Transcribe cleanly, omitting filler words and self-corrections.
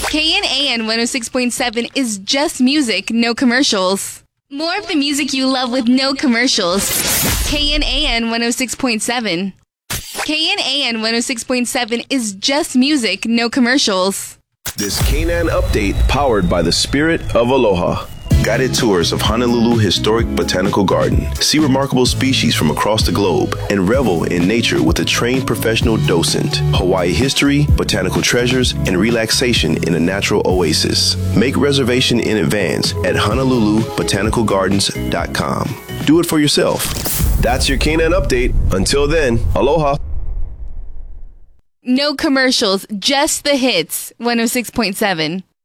KNAN 106.7 is just music, no commercials. More of the music you love with no commercials. KNAN 106.7. KNAN 106.7 is just music, no commercials. This Canaan update powered by the Spirit of Aloha. Guided tours of Honolulu Historic Botanical Garden. See remarkable species from across the globe and revel in nature with a trained professional docent. Hawaii history, botanical treasures, and relaxation in a natural oasis. Make reservation in advance at HonoluluBotanicalGardens.com. Do it for yourself. That's your Canaan update. Until then, aloha. No commercials, just the hits. 106.7.